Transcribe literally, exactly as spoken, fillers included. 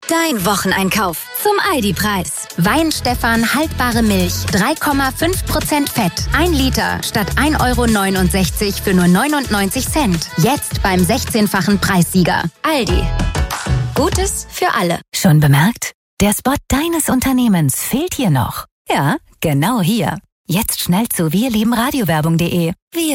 Dein Wocheneinkauf zum Aldi-Preis. Wein-Stefan haltbare Milch, drei Komma fünf Prozent Fett. ein Liter statt ein Euro neunundsechzig für nur neunundneunzig Cent. Jetzt beim sechzehnfachen Preissieger. Aldi. Gutes für alle. Schon bemerkt? Der Spot deines Unternehmens fehlt hier noch. Ja, genau hier. Jetzt schnell zu wirliebenradiowerbung punkt de. Wir